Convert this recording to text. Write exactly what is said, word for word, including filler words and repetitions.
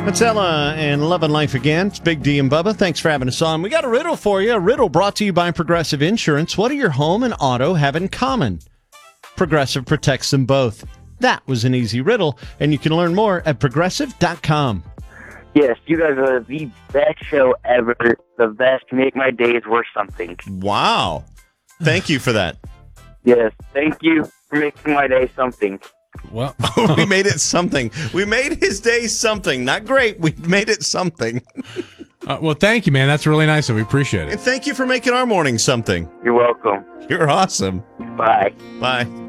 It's Ella and Love and Life Again. It's Big D and Bubba. Thanks for having us on. We got a riddle for you. A riddle brought to you by Progressive Insurance. What do your home and auto have in common? Progressive protects them both. That was an easy riddle, and you can learn more at progressive dot com. Yes, you guys are the best show ever. The best. Make my days worth something. Wow. Thank you for that. Yes, thank you for making my day something. Well, We made it something. We made his day something. Not great. We made it something. uh, well, thank you, man. That's really nice, and we appreciate And it. thank you for making our morning something. You're welcome. You're awesome. Bye. Bye.